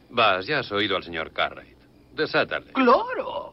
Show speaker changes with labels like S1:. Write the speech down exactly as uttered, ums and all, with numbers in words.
S1: Vas, ya has oído al señor Cartwright. Desátale.
S2: ¡Claro!